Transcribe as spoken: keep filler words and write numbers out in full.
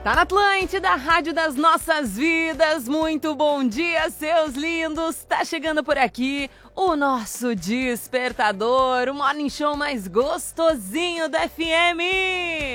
Tá na Atlântida, a rádio das nossas vidas. Muito bom dia, seus lindos. Tá chegando por aqui o nosso despertador, o morning show mais gostosinho da F M.